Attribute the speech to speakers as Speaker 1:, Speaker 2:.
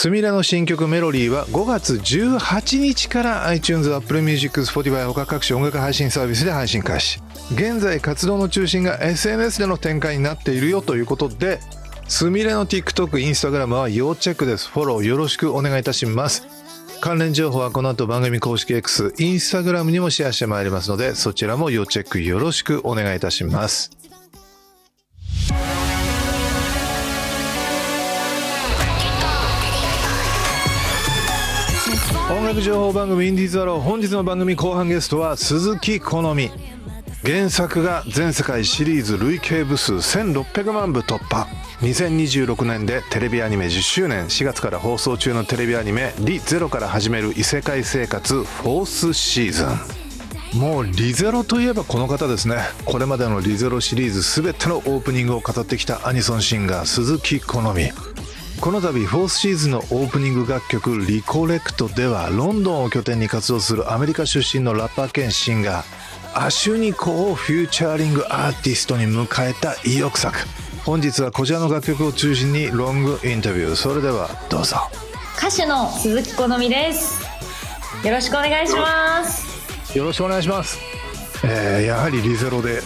Speaker 1: すみれの新曲メロリーは5月18日から iTunes、Apple Music、Spotify 他各種音楽配信サービスで配信開始。現在活動の中心が SNS での展開になっているよということで、すみれの TikTok、Instagram は要チェックです。フォローよろしくお願いいたします。関連情報はこの後番組公式 X、Instagram にもシェアしてまいりますので、そちらも要チェックよろしくお願いいたします。音楽情報番組インディーズアロー、本日の番組後半ゲストは鈴木好美。原作が全世界シリーズ累計部数1600万部突破。2026年でテレビアニメ10周年。4月から放送中のテレビアニメリゼロから始める異世界生活フォースシーズン。もうリゼロといえばこの方ですね。これまでのリゼロシリーズ全てのオープニングを語ってきたアニソンシンガー鈴木好美。この度フォースシーズンのオープニング楽曲リコレクトではロンドンを拠点に活動するアメリカ出身のラッパー兼シンガーアシュニコをフューチャーリングアーティストに迎えた意欲作。本日はこちらの楽曲を中心にロングインタビュー。それではどうぞ。
Speaker 2: 歌手の鈴木好美です。よろしくお願いします。
Speaker 1: よろしくお願いします。やはりリゼロで